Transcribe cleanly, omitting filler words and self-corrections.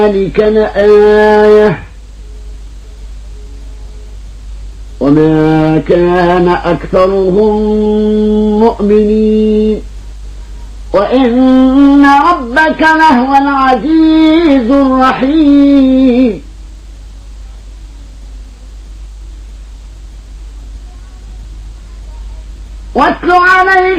ذلك لآية وما كان أكثرهم مؤمنين وإن ربك لهو العزيز الرحيم واتل عليهم